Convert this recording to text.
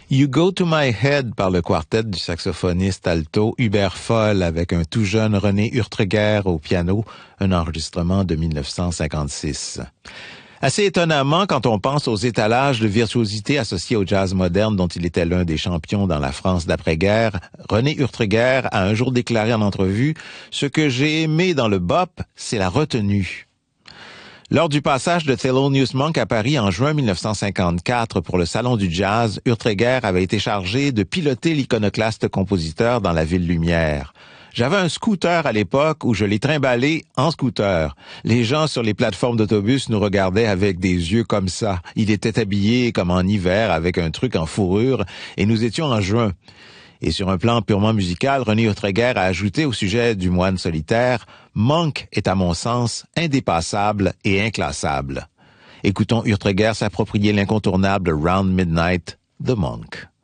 You Go to My Head par le quartet du saxophoniste alto Hubert Foll avec un tout jeune René Urtreger au piano, un enregistrement de 1956. Assez étonnamment, quand on pense aux étalages de virtuosité associés au jazz moderne dont il était l'un des champions dans la France d'après-guerre, René Urtreger a un jour déclaré en entrevue « Ce que j'ai aimé dans le bop, c'est la retenue ». Lors du passage de Thelonious Monk à Paris en juin 1954 pour le Salon du Jazz, Urtreger avait été chargé de piloter l'iconoclaste compositeur dans la ville lumière. J'avais un scooter à l'époque où je l'ai trimballé en scooter. Les gens sur les plateformes d'autobus nous regardaient avec des yeux comme ça. Il était habillé comme en hiver avec un truc en fourrure et nous étions en juin. Et sur un plan purement musical, René Urtreger a ajouté au sujet du moine solitaire « Monk est à mon sens indépassable et inclassable ». Écoutons Urtreger s'approprier l'incontournable Round Midnight de Monk.